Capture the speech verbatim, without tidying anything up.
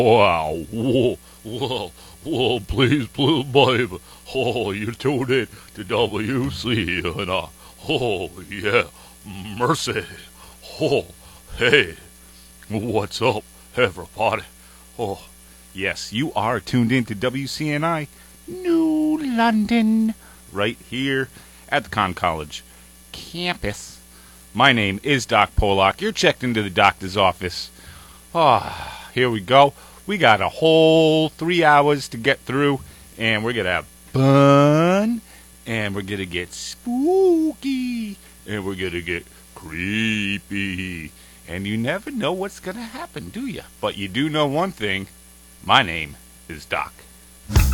Wow, whoa, whoa, whoa, please, please, babe. Oh, you tuned in to W C and uh, oh, yeah, mercy. Oh, hey, what's up, everybody? Oh, yes, you are tuned in to W C N I New London, right here at the Con College campus. My name is Doc Pollock. You're checked into the doctor's office. Ah, here we go. We got a whole three hours to get through, and we're going to have fun, and we're going to get spooky, and we're going to get creepy. And you never know what's going to happen, do you? But you do know one thing. My name is Doc.